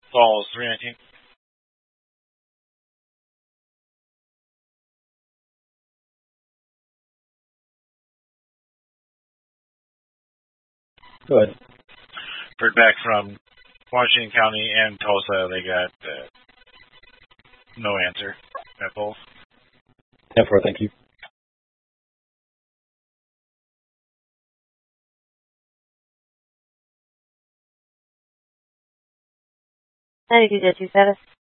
Falls 319. Go ahead. Heard back from Washington County and Tulsa. They got no answer at both. 10-4, thank you. How did you get to status?